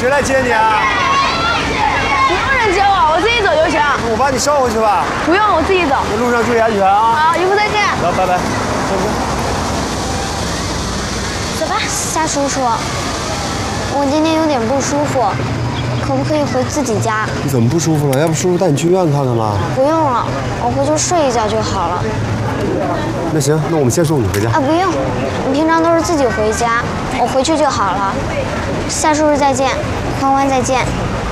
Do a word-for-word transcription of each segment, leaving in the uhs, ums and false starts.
谁来接你啊？ 不用人接我，我自己走就行。 我把你捎回去吧。 不用，我自己走。 在路上注意安全啊！ 好，以后再见。 好，拜拜。 走吧，夏叔叔，我今天有点不舒服，可不可以回自己家？ 你怎么不舒服了？要不叔叔带你去医院看看吧？ 不用了，我回去睡一觉就好了。 那行，那我们先送你回家。 啊，不用，你平常都是自己回家，我回去就好了。夏叔叔再见，欢欢再见。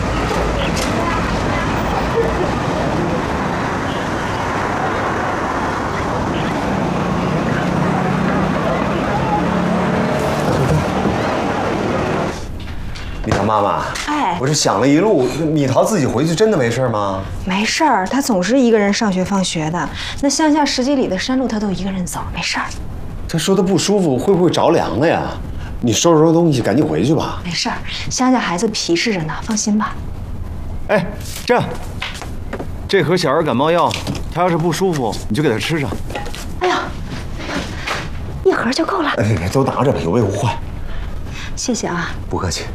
蜜桃妈妈， 哎， 我这想了一路，蜜桃自己回去真的没事吗？ 没事儿，他总是一个人上学放学的。那乡下十几里的山路，他都一个人走，没事儿。 他说他不舒服，会不会着凉了呀？你收拾收拾东西，赶紧回去吧。 没事儿，乡下孩子皮实着呢，放心吧。 哎，这样，这盒小儿感冒药，他要是不舒服，你就给他吃上。 哎呀，一盒就够了。 哎，别别，都拿着吧，有备无患。 谢谢啊。 不客气。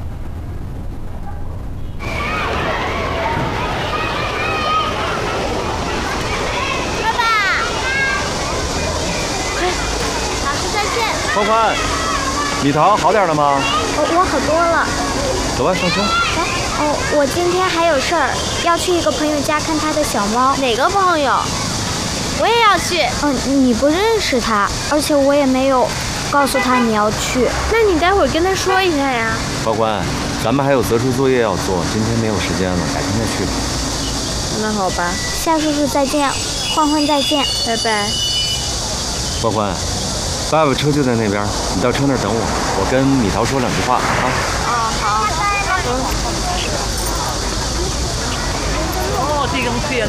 欢欢，蜜桃好点了吗？ 我我好多了。 走吧，上车。 走。哦，我今天还有事儿，要去一个朋友家看他的小猫。 哪个朋友？我也要去。 嗯，你不认识他，而且我也没有告诉他你要去。 那你待会儿跟他说一下呀。 欢欢，咱们还有择书作业要做，今天没有时间了，改天再去吧。 那好吧。 夏叔叔再见，欢欢再见， 拜拜。 欢欢。爸爸车就在那边，你到车那儿等我，我跟蜜桃说两句话啊。 哦，好。哦，这个变了。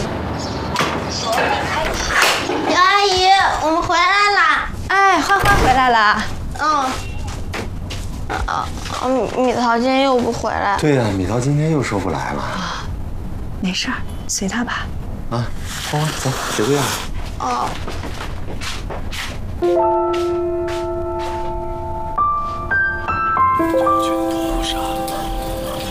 刘阿姨，我们回来啦！ 哎，欢欢回来了。 嗯。啊啊！蜜桃今天又不回来。 对呀、啊，蜜桃今天又说不来了。 啊，没事儿，随他吧。 啊，欢欢，走，写作业。 哦。